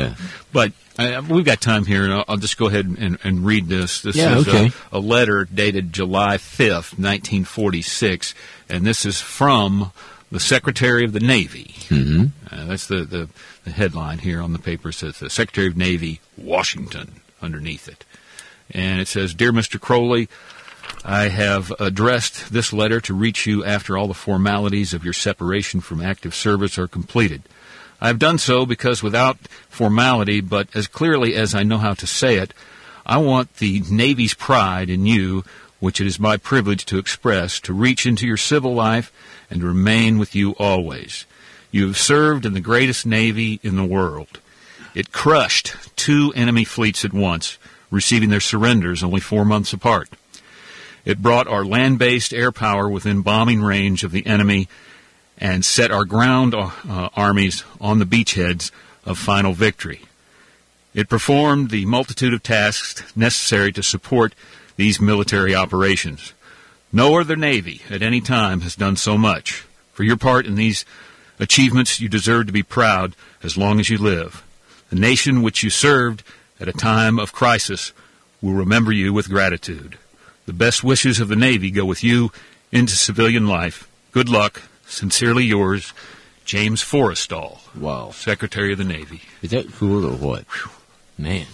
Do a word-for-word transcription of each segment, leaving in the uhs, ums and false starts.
Yeah. But uh, we've got time here, and I'll, I'll just go ahead and, and read this. This yeah, is okay. a, a letter dated July fifth, nineteen forty-six, and this is from the Secretary of the Navy. Mm-hmm. Uh, that's the, the, the headline here on the paper. It says, the Secretary of Navy, Washington, underneath it. And it says, Dear Mister Crowley, I have addressed this letter to reach you after all the formalities of your separation from active service are completed. I have done so because without formality, but as clearly as I know how to say it, I want the Navy's pride in you, which it is my privilege to express, to reach into your civil life and to remain with you always. You have served in the greatest Navy in the world. It crushed two enemy fleets at once, receiving their surrenders only four months apart. It brought our land-based air power within bombing range of the enemy and set our ground uh, armies on the beachheads of final victory. It performed the multitude of tasks necessary to support these military operations. No other Navy at any time has done so much. For your part in these achievements, you deserve to be proud as long as you live. The nation which you served at a time of crisis will remember you with gratitude. The best wishes of the Navy go with you into civilian life. Good luck. Sincerely yours, James Forrestal. Wow. Secretary of the Navy. Is that cool or what? Whew. Man.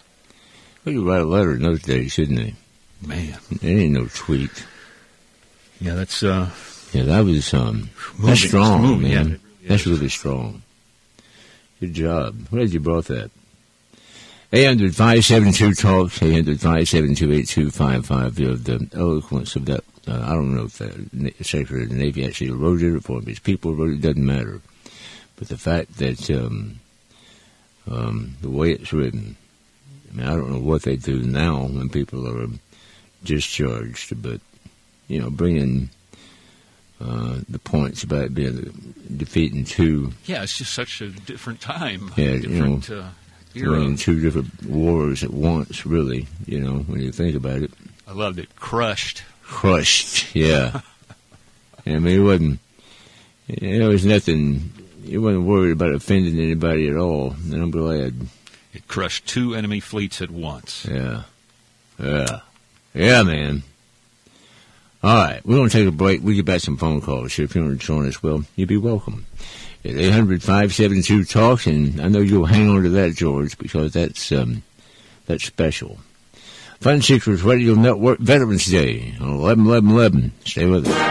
We could write a letter in those days, shouldn't they? Man. There ain't no tweet. Yeah, that's, uh... Yeah, that was, um... moving. That's strong, moving, man. yeah, it really that's is. really strong. Good job. Glad you brought that. eight hundred, five seven two, talk, eight hundred, five seven two, eight two five five. You know, the eloquence of that, uh, I don't know if the Secretary of the Navy actually wrote it or if his people wrote it, it doesn't matter. But the fact that um, um, the way it's written, I mean, I don't know what they do now when people are discharged, but, you know, bringing uh, the points about being defeating two. Yeah, it's just such a different time. Yeah, different, you know. uh, era. Running two different wars at once, really, you know, when you think about it. I loved it. Crushed. Crushed, yeah. I mean, it wasn't, there was nothing, he wasn't worried about offending anybody at all, and I'm glad. It crushed two enemy fleets at once. Yeah. Yeah. Yeah, man. All right, we're going to take a break. We'll get back some phone calls here. If you want to join us, well, you'd be welcome. At eight hundred, five seven two, talk, and I know you'll hang on to that, George, because that's um, that's special. Fun Seekers Radio Network Veterans Day on eleven eleven eleven. Stay with us.